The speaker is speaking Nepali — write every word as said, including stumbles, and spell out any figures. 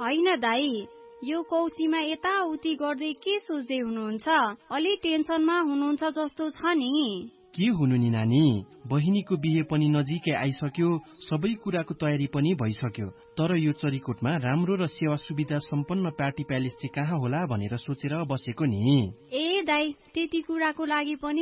होइन दाई, यो कौशीमा यताउति गर्दै के सोच्दै हुनुहुन्छ? अलि टेन्सनमा हुनुहुन्छ जस्तो छ नि। के हुनु नि नानी, बहिनीको बिहे पनि नजिकै आइसक्यो, सबै कुराको तयारी पनि भइसक्यो। तर यो चरीकोटमा राम्रो र सेवा सुविधा सम्पन्न पार्टी प्यालेस चाहिँ कहाँ होला भनेर सोचेर बसेको नि। ए दाई, त्यति कुराको लागि पनि